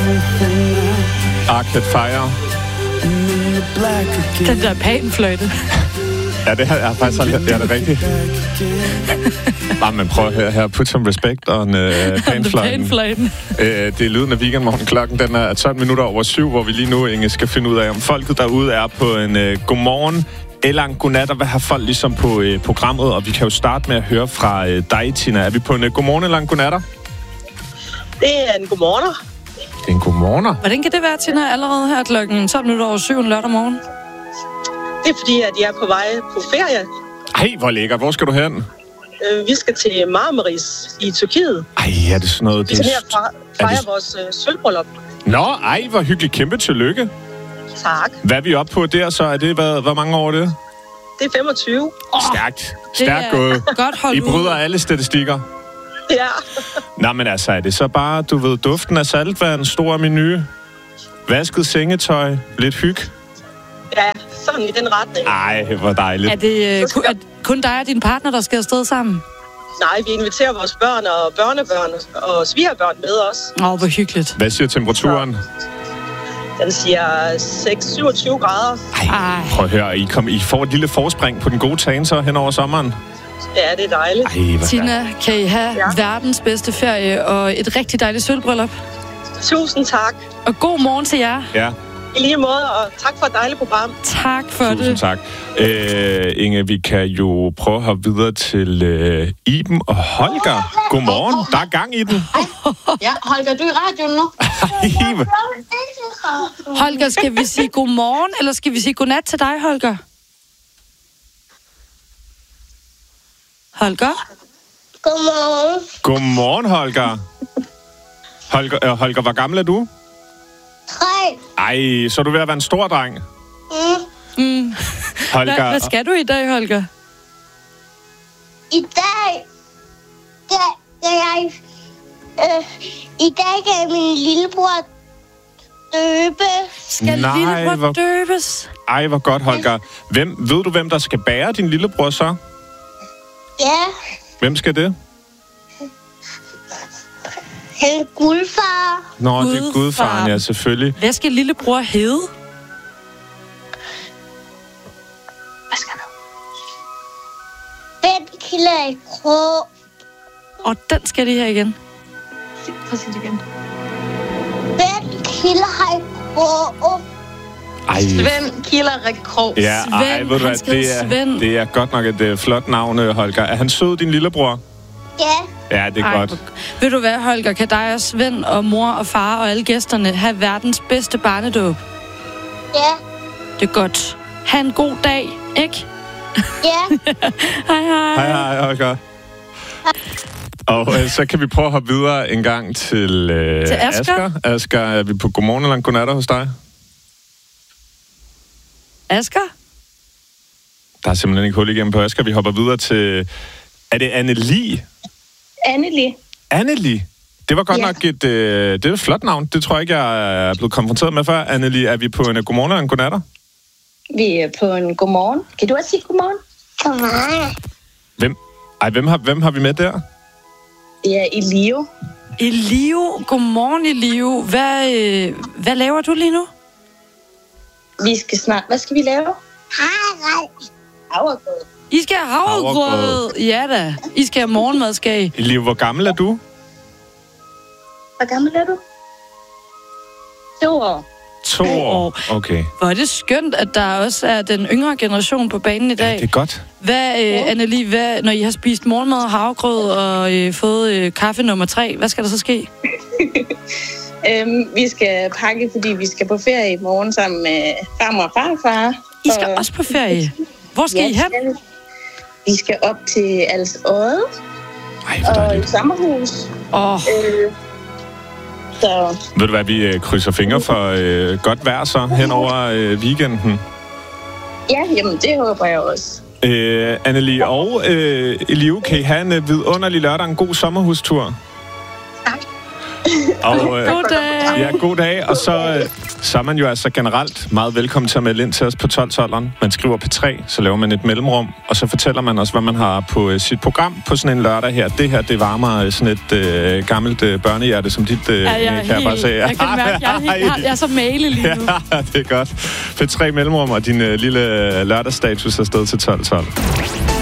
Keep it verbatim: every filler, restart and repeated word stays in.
Arcade Fire. Den der panfløjte. Ja, det er faktisk aldrig, ja, det er rigtigt. Bare men prøv at høre her. Put some respect on uh, panfløjten. Uh, det er lyden af weekendmorgen. Klokken den er tolv minutter over syv, hvor vi lige nu, Inge, skal finde ud af, om folket derude er på en uh, godmorgen eller en godnat, og hvad har folk ligesom på uh, programmet? Og vi kan jo starte med at høre fra uh, dig, Tina. Er vi på en uh, godmorgen eller en godnatter? Det er en godmorgener. En godmorgener? Hvordan kan det være, Tina, allerede her klokken tolv minutter over syv en lørdag morgen? Det er fordi, at jeg er på vej på ferie. Ej, hvor lækker. Hvor skal du hen? Øh, vi skal til Marmaris i Tyrkiet. Ej, er det sådan noget... Vi skal her fejre, fejre det... vores øh, sølvbryllup. Nå, ej, hvor hyggeligt. Kæmpe tillykke. Tak. Hvad er vi oppe på der, så? Er det, hvad, hvor mange år er det? Det er femogtyve. Oh, Stærkt. Stærkt gået. Godt hold I bryder ud. Alle statistikker. Ja. Nå, men altså, er det så bare, du ved, duften af saltvand, stor menu, vasket sengetøj, lidt hygge? Ja, sådan i den retning. Ej, hvor dejligt. Er det uh, kun, er kun dig og din partner, der skal afsted sammen? Nej, vi inviterer vores børn og børnebørn og svigerbørn med os. Åh, oh, hvor hyggeligt. Hvad siger temperaturen? Den siger seks til syvogtyve grader. Ej, prøv at høre, I, kom, I får et lille forspring på den gode tagen så hen over sommeren. Ja, det er dejligt. Ej, Tina, kan I have ja. verdens bedste ferie og et rigtig dejligt sølvbryllup? Tusind tak. Og god morgen til jer. Ja. I lige måde, og tak for et dejligt program. Tak for Tusind det. Tusind tak. Øh, Inge, vi kan jo prøve at hoppe videre til øh, Iben og Holger. Godmorgen. Der er gang i den. Ja, Holger, du er i radioen nu. Holger, skal vi sige godmorgen, eller skal vi sige godnat til dig, Holger? Holger? Godmorgen. Godmorgen, Holger. Holger, øh, Holger, hvor gammel er du? Tre. Ej, så er du ved at være en stor dreng. Mm. Mm. Holger. Hvad, hvad skal du i dag, Holger? I dag... Da, da jeg... Øh, I dag kan min lillebror døbe. Skal Nej, lillebror hvor... døbes? Ej, hvor godt, Holger. Hvem, ved du, hvem der skal bære din lillebror så? Ja. Hvem skal det? Han er gudfar. Nå, Gudfar. det er gudfaren, ja, selvfølgelig. Hvad skal lillebror hedde? Hvad skal han hedde? Ben Killer i Krå. Og den skal de her igen. Prøv at sige det igen. Ben Killer i Krå. Ej. Svend Killer i Krå. Ja, Svend, ej, ved du hvad, han skal det er, Svend. det er godt nok et uh, flot navn, Holger. Er han sød, din lillebror? Ja. Ja, det er Ej, godt. hvor- Ved du hvad, Holger? Kan dig og Svend og mor og far og alle gæsterne have verdens bedste barnedåb? Ja. Det er godt. Ha' en god dag, ikke? Ja. Hej, hej. Hej, hej, Holger. Og øh, så kan vi prøve at hoppe videre en gang til, øh, Til Asger. Asger. Asger, er vi på godmorgen eller en godnatter hos dig? Asger? Der er simpelthen ikke hul igennem på Asger. Vi hopper videre til... Er det Anneli? Anneli. Anneli? Det var godt Ja. nok et, øh, det er et flot navn. Det tror jeg ikke, jeg er blevet konfronteret med før. Anneli, er vi på en godmorgen eller en godnatter? Vi er på en godmorgen. Kan du også sige godmorgen? Godmorgen. Hvem, ej, hvem, har, hvem har vi med der? Det er Elio. Elio, godmorgen Elio. Hvad, øh, hvad laver du lige nu? Vi skal snart... Hvad skal vi lave? Havregrød. I skal have havregrød. Havregrød. Ja da. I skal have morgenmad, skal I. Elio, hvor gammel er du? Hvor gammel er du? To år. To år. Okay. Hvor er det skønt, at der også er den yngre generation på banen i dag. Ja, det er godt. Hvad, øh, Anneli, hvad, når I har spist morgenmad og havregrød og øh, fået øh, kaffe nummer tre, hvad skal der så ske? øhm, vi skal pakke, fordi vi skal på ferie i morgen sammen med farmor og farfar. I skal og... også på ferie. Hvor skal ja, I hen? skal... Vi skal op til Als Odde Ej, hvor og dejligt. et sommerhus. Åh, oh, Øh, så Ved du hvad, vi øh, krydser fingre for øh, godt vejr så hen over øh, weekenden. ja, jamen det håber jeg også. Øh, Anneli og øh, Elio, kan I have en øh, vidunderlig lørdag, en god sommerhustur? Tak. Og, øh, god dag. Ja, god dag. Og så, så er man jo altså generelt meget velkommen til at melde ind til os på tolv-tolveren. Man skriver P tre, så laver man et mellemrum, og så fortæller man også, hvad man har på sit program på sådan en lørdag her. Det her, det varmer sådan et øh, gammelt øh, børnehjerte, som dit øh, ja, jeg kan helt, jeg bare sige. Jeg kan mærke, jeg er, helt, jeg, jeg er så malig lige nu. Ja, det er godt. P tre mellemrum og din øh, lille lørdagsstatus er sted til tolv tolv.